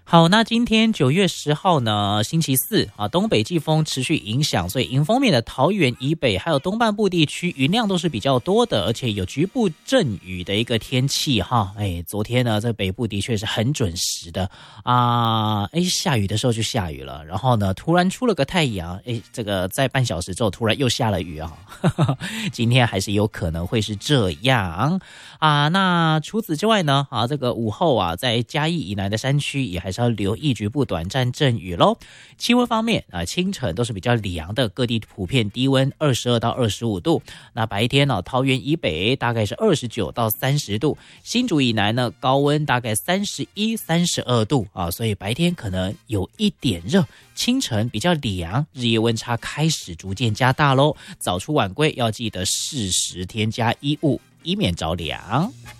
好，那今天9月10号呢，星期四啊，东北季风持续影响，所以迎风面的桃园以北还有东半部地区云量都是比较多的，而且有局部阵雨的一个天气哈。昨天呢，在北部的确是很准时的啊，下雨的时候就下雨了，然后呢，突然出了个太阳，这个在半小时之后突然又下了雨啊。今天还是有可能会是这样啊。那除此之外呢，这个午后啊，在嘉义以南的山区也还是要留意局部短暂阵雨咯。气温方面啊，清晨都是比较凉的，各地普遍低温22到25度。那白天呢，桃园以北大概是29到30度，新竹以南呢高温大概31、32度啊，所以白天可能有一点热，清晨比较凉，日夜温差开始逐渐加大咯。早出晚归要记得适时添加衣物，以免着凉。